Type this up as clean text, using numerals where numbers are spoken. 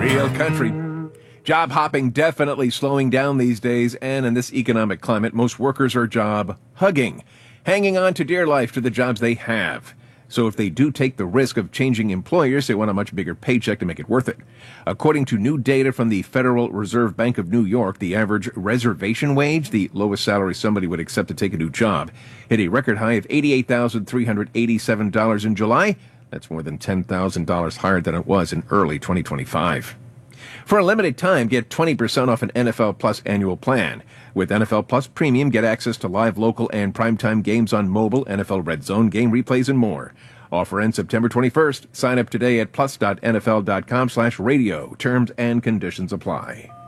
Real country. Job hopping definitely slowing down these days, and in this economic climate, most workers are job hugging, hanging on to dear life to the jobs they have. So if they do take the risk of changing employers, they want a much bigger paycheck to make it worth it. According to new data from the Federal Reserve Bank of New York, the average reservation wage, the lowest salary somebody would accept to take a new job, hit a record high of $88,387 in July. That's more than $10,000 higher than it was in early 2025. For a limited time, get 20% off an NFL Plus annual plan. With NFL Plus Premium, get access to live, local, and primetime games on mobile, NFL Red Zone, game replays, and more. Offer ends September 21st. Sign up today at plus.nfl.com/radio. Terms and conditions apply.